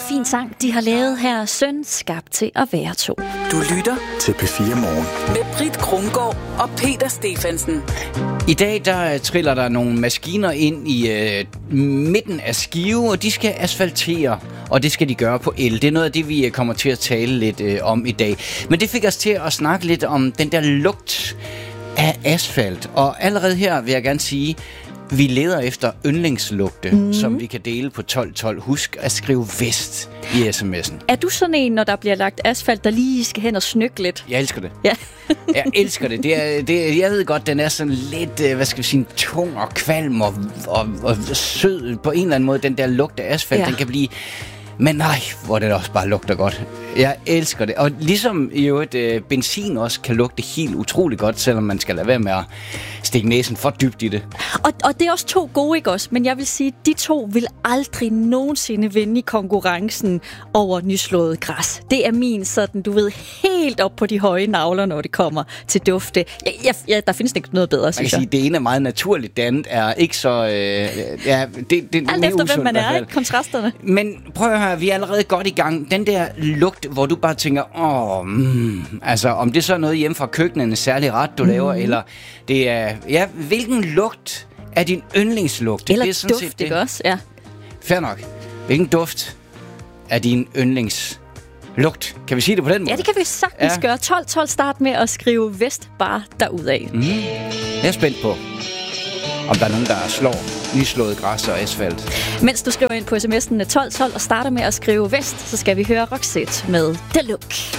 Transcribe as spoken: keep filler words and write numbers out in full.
fin sang, de har lavet her. Søn skabt til at være to. Du lytter til P fire Morgen med Britt Krumgaard og Peter Stephensen. I dag der triller der nogle maskiner ind i øh, midten af Skive, og de skal asfaltere, og det skal de gøre på el. Det er noget af det, vi kommer til at tale lidt øh, om i dag. Men det fik os til at snakke lidt om den der lugt af asfalt. Og allerede her vil jeg gerne sige, vi leder efter yndlingslugte, mm. som vi kan dele på tolv tolv. Husk at skrive vest i sms'en. Er du sådan en, når der bliver lagt asfalt, der lige skal hen og snykke lidt? Jeg elsker det. Ja. Jeg elsker det. det, er, det jeg ved godt, den er sådan lidt, hvad skal vi sige, tung og kvalm og, og, og sød på en eller anden måde. Den der lugt af asfalt, ja. Den kan blive... Men nej, hvor det også bare lugter godt. Jeg elsker det. Og ligesom i øvrigt, øh, benzin også kan lugte helt utroligt godt, selvom man skal lade være med at stikke næsen for dybt i det. Og, og det er også to gode, ikke også? Men jeg vil sige, de to vil aldrig nogensinde vinde i konkurrencen over nyslået græs. Det er min sådan, du ved, helt op på de høje navler, når det kommer til dufte. Ja, ja, ja, der findes ikke noget bedre, synes jeg. Man kan sige, det ene er meget naturligt, det andet er ikke så... Øh, ja, det, det, det Alt efter, hvem man er, ikke? Kontrasterne. Men prøv at høre, vi er allerede godt i gang. Den der lugt, hvor du bare tænker, åh, mm, altså om det så er noget hjemme fra køkkenet, en særlig ret, du mm. laver, eller det er, ja, hvilken lugt er din yndlingslugt? Eller det er sådan duft, set det. Ikke også? Ja. Fair nok. Hvilken duft er din yndlingslugt? Kan vi sige det på den måde? Ja, det kan vi sagtens ja. gøre. tolv tolv start med at skrive vest bare derudad. Mm. Jeg er spændt på, om der er nogen, der slår nyslået græs og asfalt. Mens du skriver ind på sms'en tolv tolv og starter med at skrive vest, så skal vi høre Roxette med The Look.